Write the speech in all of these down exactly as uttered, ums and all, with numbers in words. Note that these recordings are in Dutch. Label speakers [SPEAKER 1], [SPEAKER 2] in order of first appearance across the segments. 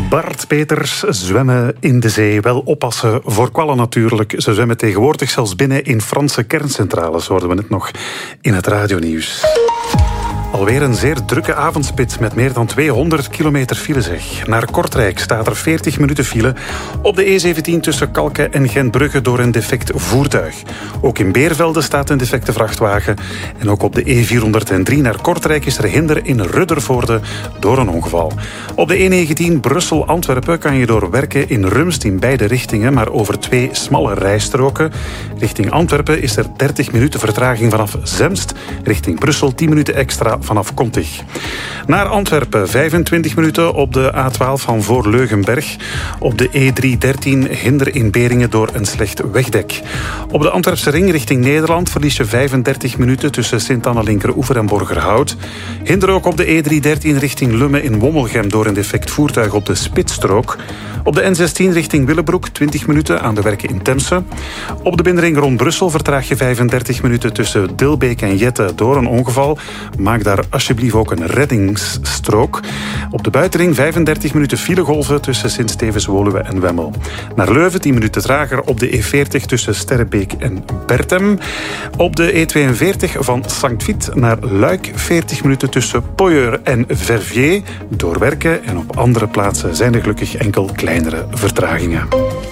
[SPEAKER 1] Bart Peters, zwemmen in de zee. Wel oppassen voor kwallen natuurlijk. Ze zwemmen tegenwoordig zelfs binnen in Franse kerncentrales, hoorden we net nog in het radionieuws. Alweer een zeer drukke avondspits met meer dan tweehonderd kilometer file zeg. Naar Kortrijk staat er veertig minuten file op de E zeventien tussen Kalken en Gentbrugge door een defect voertuig. Ook in Beervelde staat een defecte vrachtwagen. En ook op de E vierhonderddrie naar Kortrijk is er hinder in Ruddervoorde door een ongeval. Op de E negentien Brussel-Antwerpen kan je door werken in Rumst in beide richtingen, maar over twee smalle rijstroken. Richting Antwerpen is er dertig minuten vertraging vanaf Zemst. Richting Brussel tien minuten extra vanaf Kontig. Naar Antwerpen vijfentwintig minuten op de A twaalf van voor Leugenberg. Op de E driehonderddertien hinder in Beringen door een slecht wegdek. Op de Antwerpse ring richting Nederland verlies je vijfendertig minuten tussen Sint-Anna-Linkeroever en Borgerhout. Hinder ook op de E driehonderddertien richting Lumme in Wommelgem door een defect voertuig op de spitsstrook. Op de N zestien richting Willebroek twintig minuten aan de werken in Temse. Op de binnenring rond Brussel vertraag je vijfendertig minuten tussen Dilbeek en Jette door een ongeval. Maak daar alsjeblieft ook een reddingsstrook. Op de buitenring vijfendertig minuten filegolven tussen Sint-Stevens-Woluwe en Wemmel. Naar Leuven tien minuten trager op de E veertig tussen Sterrebeek en Bertem. Op de E tweeënveertig van Sankt Vith naar Luik veertig minuten tussen Poyeur en Verviers door werken. En op andere plaatsen zijn er gelukkig enkel kleinere vertragingen.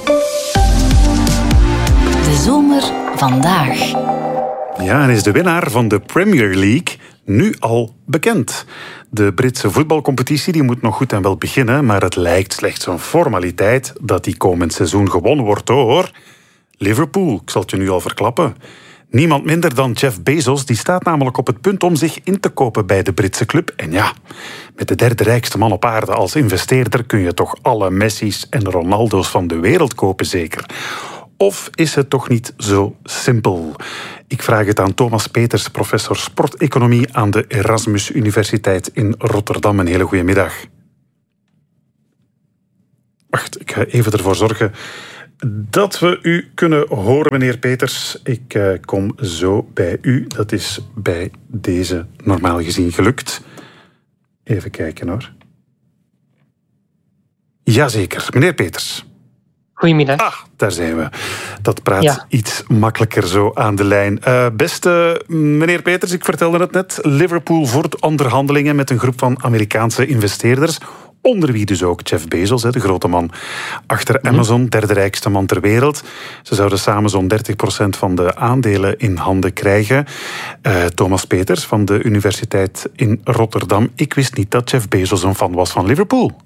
[SPEAKER 2] De zomer vandaag.
[SPEAKER 1] Ja, en is de winnaar van de Premier League nu al bekend. De Britse voetbalcompetitie die moet nog goed en wel beginnen, maar het lijkt slechts een formaliteit dat die komend seizoen gewonnen wordt door Liverpool. Ik zal het je nu al verklappen. Niemand minder dan Jeff Bezos, die staat namelijk op het punt om zich in te kopen bij de Britse club. En ja, met de derde rijkste man op aarde als investeerder kun je toch alle Messi's en Ronaldo's van de wereld kopen, zeker. Of is het toch niet zo simpel? Ik vraag het aan Thomas Peters, professor sporteconomie aan de Erasmus Universiteit in Rotterdam. Een hele goede middag. Wacht, ik ga even ervoor zorgen dat we u kunnen horen, meneer Peters. Ik uh, kom zo bij u. Dat is bij deze normaal gezien gelukt. Even kijken hoor. Jazeker, meneer Peters.
[SPEAKER 3] Goedemiddag.
[SPEAKER 1] Ah, daar zijn we. Dat praat
[SPEAKER 3] ja.
[SPEAKER 1] iets makkelijker zo aan de lijn. Uh, beste meneer Peters, ik vertelde het net. Liverpool voert onderhandelingen met een groep van Amerikaanse investeerders. Onder wie dus ook Jeff Bezos, de grote man achter Amazon, derde rijkste man ter wereld. Ze zouden samen zo'n dertig procent van de aandelen in handen krijgen. Uh, Thomas Peters van de Universiteit in Rotterdam. Ik wist niet dat Jeff Bezos een fan was van Liverpool.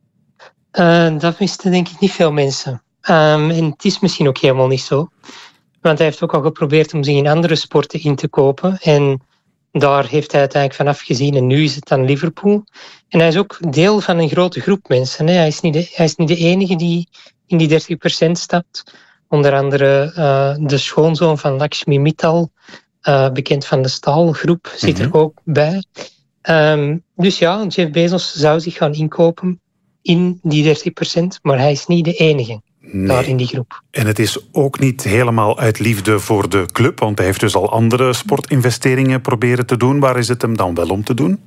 [SPEAKER 3] Uh, dat wisten denk ik niet veel mensen. Um, en het is misschien ook helemaal niet zo. Want hij heeft ook al geprobeerd om zich in andere sporten in te kopen. En daar heeft hij uiteindelijk van afgezien. En nu is het dan Liverpool. En hij is ook deel van een grote groep mensen. Hè. Hij is niet de, hij is niet de enige die in die dertig procent stapt. Onder andere uh, de schoonzoon van Lakshmi Mittal, uh, bekend van de staalgroep, zit er ook bij. Um, dus ja, Jeff Bezos zou zich gaan inkopen in die dertig procent, maar hij is niet de enige. Nee. Daar in die groep.
[SPEAKER 1] En het is ook niet helemaal uit liefde voor de club, want hij heeft dus al andere sportinvesteringen proberen te doen. Waar is het hem dan wel om te doen?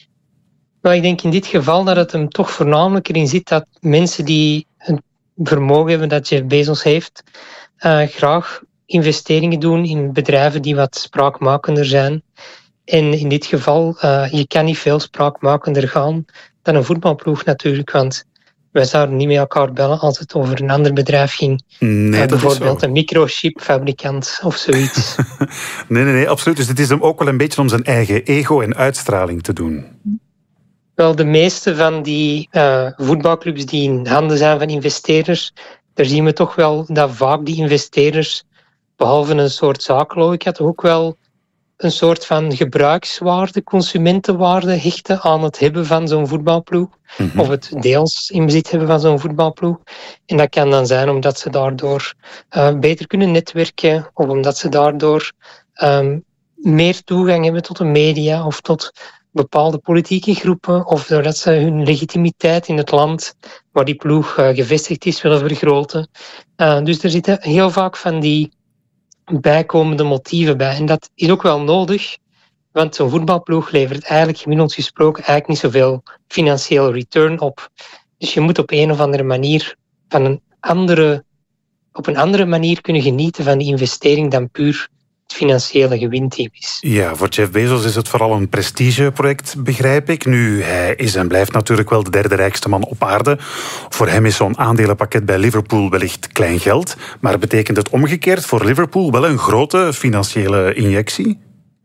[SPEAKER 3] Nou, ik denk in dit geval dat het hem toch voornamelijk erin zit dat mensen die het vermogen hebben dat Jeff Bezos heeft, uh, graag investeringen doen in bedrijven die wat spraakmakender zijn. En in dit geval, uh, je kan niet veel spraakmakender gaan dan een voetbalploeg natuurlijk, want wij zouden niet met elkaar bellen als het over een ander bedrijf ging.
[SPEAKER 1] Nee,
[SPEAKER 3] uh, bijvoorbeeld een microchipfabrikant of zoiets.
[SPEAKER 1] nee, nee, nee, absoluut. Dus het is hem ook wel een beetje om zijn eigen ego en uitstraling te doen.
[SPEAKER 3] Wel, de meeste van die uh, voetbalclubs die in handen zijn van investeerders, daar zien we toch wel dat vaak die investeerders, behalve een soort zakenlogica, toch ook wel een soort van gebruikswaarde, consumentenwaarde hechten aan het hebben van zo'n voetbalploeg. Mm-hmm. Of het deels in bezit hebben van zo'n voetbalploeg. En dat kan dan zijn omdat ze daardoor uh, beter kunnen netwerken, of omdat ze daardoor um, meer toegang hebben tot de media of tot bepaalde politieke groepen, of doordat ze hun legitimiteit in het land waar die ploeg uh, gevestigd is willen vergroten. Uh, dus er zitten heel vaak van die bijkomende motieven bij. En dat is ook wel nodig, want zo'n voetbalploeg levert eigenlijk gemiddeld gesproken eigenlijk niet zoveel financieel return op. Dus je moet op een of andere manier van een andere, op een andere manier kunnen genieten van die investering dan puur het financiële gewin die is.
[SPEAKER 1] Ja, voor Jeff Bezos is het vooral een prestigeproject, begrijp ik. Nu, hij is en blijft natuurlijk wel de derde rijkste man op aarde. Voor hem is zo'n aandelenpakket bij Liverpool wellicht klein geld. Maar betekent het omgekeerd voor Liverpool wel een grote financiële injectie?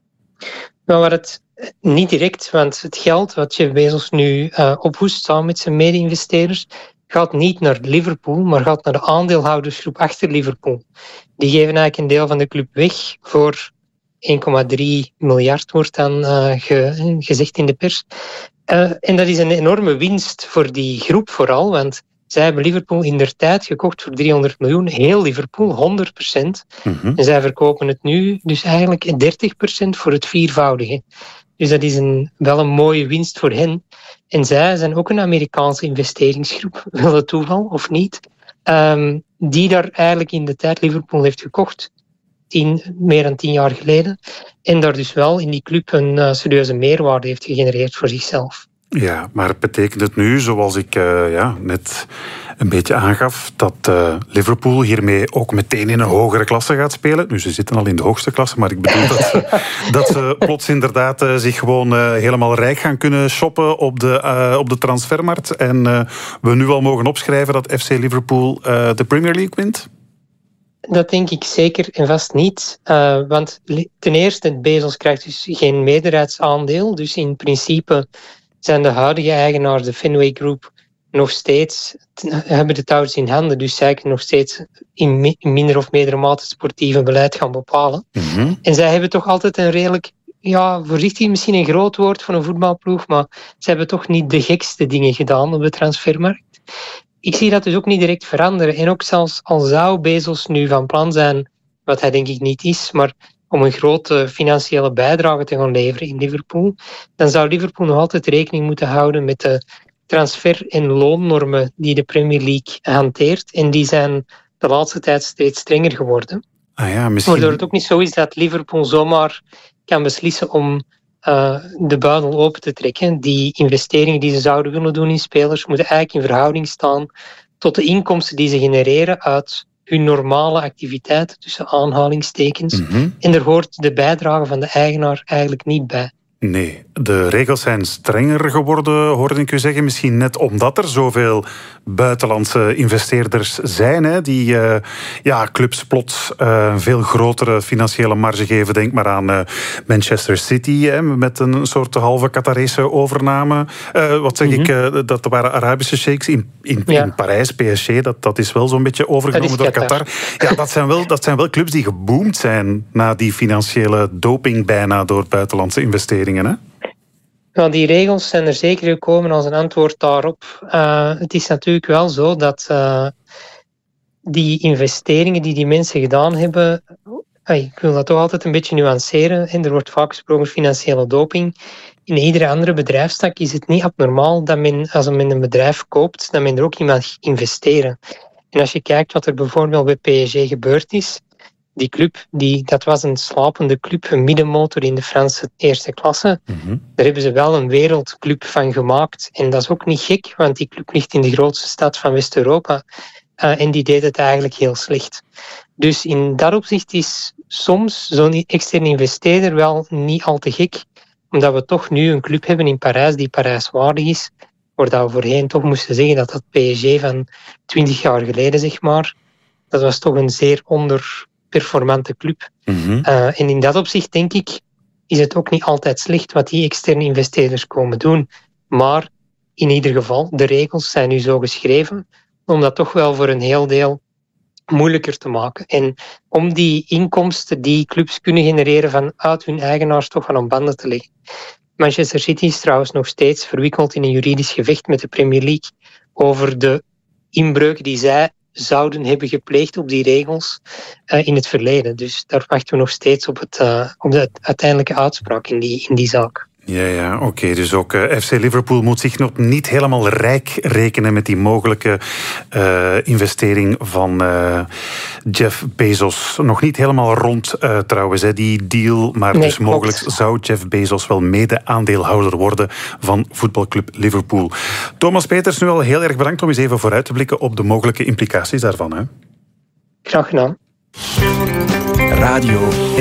[SPEAKER 3] Nou, wat het niet direct, want het geld wat Jeff Bezos nu uh, ophoest samen met zijn mede-investeerders gaat niet naar Liverpool, maar gaat naar de aandeelhoudersgroep achter Liverpool. Die geven eigenlijk een deel van de club weg voor één komma drie miljard, wordt dan uh, ge, gezegd in de pers. Uh, en dat is een enorme winst voor die groep vooral, want zij hebben Liverpool indertijd gekocht voor driehonderd miljoen. Heel Liverpool, honderd procent. Mm-hmm. En zij verkopen het nu dus eigenlijk dertig procent voor het viervoudige. Dus dat is een, wel een mooie winst voor hen. En zij zijn ook een Amerikaanse investeringsgroep, wel het toeval of niet, um, die daar eigenlijk in de tijd Liverpool heeft gekocht, tien, meer dan tien jaar geleden, en daar dus wel in die club een uh, serieuze meerwaarde heeft gegenereerd voor zichzelf.
[SPEAKER 1] Ja, maar betekent het nu, zoals ik uh, ja, net een beetje aangaf, dat uh, Liverpool hiermee ook meteen in een hogere klasse gaat spelen? Nu, ze zitten al in de hoogste klasse, maar ik bedoel dat ze, dat ze plots inderdaad uh, zich gewoon uh, helemaal rijk gaan kunnen shoppen op de, uh, op de transfermarkt. En uh, we nu al mogen opschrijven dat F C Liverpool uh, de Premier League wint?
[SPEAKER 3] Dat denk ik zeker en vast niet. Uh, want ten eerste, Bezos krijgt dus geen meerderheidsaandeel. Dus in principe zijn de huidige eigenaars, de Fenway Group, nog steeds, hebben de touwtjes in handen. Dus zij kunnen nog steeds in minder of meerdere mate sportieve beleid gaan bepalen. Mm-hmm. En zij hebben toch altijd een redelijk, ja, voorzichtig misschien een groot woord voor een voetbalploeg, maar ze hebben toch niet de gekste dingen gedaan op de transfermarkt. Ik zie dat dus ook niet direct veranderen. En ook zelfs al zou Bezos nu van plan zijn, wat hij denk ik niet is, maar om een grote financiële bijdrage te gaan leveren in Liverpool, dan zou Liverpool nog altijd rekening moeten houden met de transfer- en loonnormen die de Premier League hanteert. En die zijn de laatste tijd steeds strenger geworden.
[SPEAKER 1] Ah ja, misschien...
[SPEAKER 3] Waardoor het ook niet zo is dat Liverpool zomaar kan beslissen om uh, de buidel open te trekken. Die investeringen die ze zouden willen doen in spelers moeten eigenlijk in verhouding staan tot de inkomsten die ze genereren uit hun normale activiteiten, tussen aanhalingstekens. Mm-hmm. En er hoort de bijdrage van de eigenaar eigenlijk niet bij.
[SPEAKER 1] Nee, de regels zijn strenger geworden, hoorde ik u zeggen. Misschien net omdat er zoveel buitenlandse investeerders zijn, hè, die uh, ja, clubs plots uh, een veel grotere financiële marge geven. Denk maar aan uh, Manchester City, hè, met een soort halve Qatarese overname. Uh, wat zeg mm-hmm. ik, uh, dat waren Arabische sheiks in, in, ja. in Parijs, P S G, dat, dat is wel zo'n beetje overgenomen door Qatar. Qatar. Ja, dat zijn, wel, dat zijn wel clubs die geboomd zijn na die financiële doping bijna door buitenlandse investeringen. Hè?
[SPEAKER 3] Nou, die regels zijn er zeker gekomen als een antwoord daarop. Uh, het is natuurlijk wel zo dat uh, die investeringen die die mensen gedaan hebben, uh, ik wil dat toch altijd een beetje nuanceren, en er wordt vaak gesproken over financiële doping. In iedere andere bedrijfstak is het niet abnormaal dat men, als men een bedrijf koopt, dat men er ook in mag investeren. En als je kijkt wat er bijvoorbeeld bij P S G gebeurd is, die club, die, dat was een slapende club, een middenmotor in de Franse eerste klasse. Mm-hmm. Daar hebben ze wel een wereldclub van gemaakt. En dat is ook niet gek, want die club ligt in de grootste stad van West-Europa. Uh, en die deed het eigenlijk heel slecht. Dus in dat opzicht is soms zo'n externe investeerder wel niet al te gek, omdat we toch nu een club hebben in Parijs die Parijswaardig is, waar we voorheen toch moesten zeggen dat dat P S G van twintig jaar geleden, zeg maar, dat was toch een zeer onder performante club. Mm-hmm. Uh, en in dat opzicht, denk ik, is het ook niet altijd slecht wat die externe investeerders komen doen. Maar in ieder geval, de regels zijn nu zo geschreven om dat toch wel voor een heel deel moeilijker te maken. En om die inkomsten die clubs kunnen genereren vanuit hun eigenaars toch aan banden te leggen. Manchester City is trouwens nog steeds verwikkeld in een juridisch gevecht met de Premier League over de inbreuk die zij zouden hebben gepleegd op die regels uh, in het verleden. Dus daar wachten we nog steeds op, het, uh, op de uiteindelijke uitspraak in die, in die zaak.
[SPEAKER 1] Ja, ja, oké. Okay. Dus ook uh, F C Liverpool moet zich nog niet helemaal rijk rekenen met die mogelijke uh, investering van uh, Jeff Bezos. Nog niet helemaal rond uh, trouwens, hè, die deal. Maar nee, dus klopt. Mogelijk zou Jeff Bezos wel mede-aandeelhouder worden van voetbalclub Liverpool. Thomas Peters, nu al heel erg bedankt om eens even vooruit te blikken op de mogelijke implicaties daarvan. Hè?
[SPEAKER 3] Graag gedaan.
[SPEAKER 4] Radio